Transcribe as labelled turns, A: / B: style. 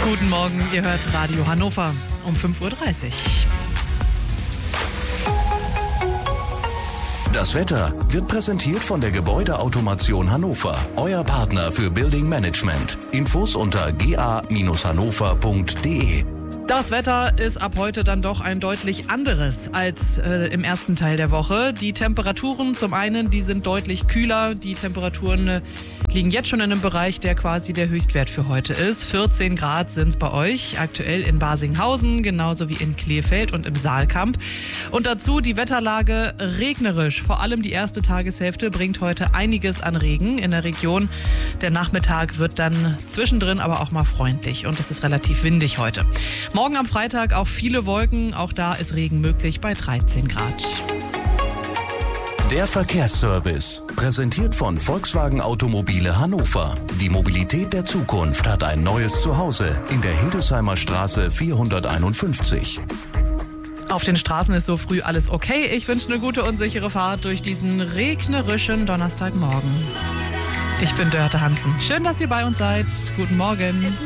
A: Guten Morgen, ihr hört Radio Hannover um 5:30 Uhr.
B: Das Wetter wird präsentiert von der Gebäudeautomation Hannover, euer Partner für Building Management. Infos unter ga-hannover.de.
A: Das Wetter ist ab heute dann doch ein deutlich anderes als im ersten Teil der Woche. Die Temperaturen zum einen, die sind deutlich kühler. Die Temperaturen liegen jetzt schon in einem Bereich, der quasi der Höchstwert für heute ist. 14 Grad sind es bei euch, aktuell in Barsinghausen, genauso wie in Kleefeld und im Saalkamp. Und dazu die Wetterlage regnerisch. Vor allem die erste Tageshälfte bringt heute einiges an Regen in der Region. Der Nachmittag wird dann zwischendrin aber auch mal freundlich und es ist relativ windig heute. Morgen am Freitag auch viele Wolken, auch da ist Regen möglich bei 13 Grad.
B: Der Verkehrsservice, präsentiert von Volkswagen Automobile Hannover. Die Mobilität der Zukunft hat ein neues Zuhause in der Hildesheimer Straße 451.
A: Auf den Straßen ist so früh alles okay. Ich wünsche eine gute und sichere Fahrt durch diesen regnerischen Donnerstagmorgen. Ich bin Dörte Hansen. Schön, dass ihr bei uns seid. Guten Morgen.